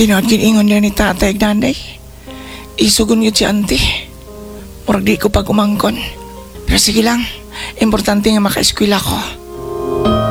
Tinood giningon niya ni tatay ug nanay. Isugon yun si auntie. Murag di ko pag umangkon. Pero sige lang, importante nga maka-eskwela ko.